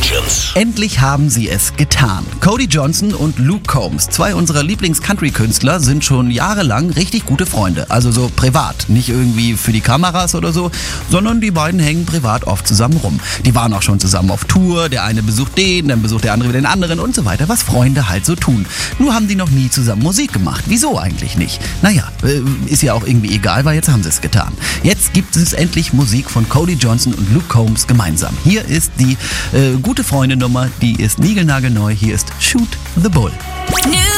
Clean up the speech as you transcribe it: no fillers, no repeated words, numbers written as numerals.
Productions. Endlich haben sie es getan. Cody Johnson und Luke Combs, zwei unserer Lieblings-Country-Künstler, sind schon jahrelang richtig gute Freunde. Also so privat, nicht irgendwie für die Kameras oder so, sondern die beiden hängen privat oft zusammen rum. Die waren auch schon zusammen auf Tour, der eine besucht den, dann besucht der andere wieder den anderen und so weiter, was Freunde halt so tun. Nur haben die noch nie zusammen Musik gemacht. Wieso eigentlich nicht? Naja, ist ja auch irgendwie egal, weil jetzt haben sie es getan. Jetzt gibt es endlich Musik von Cody Johnson und Luke Combs gemeinsam. Hier ist die gute Freunde-Nummer, die ist niegelnagelneu. Hier ist Shoot the Bull. New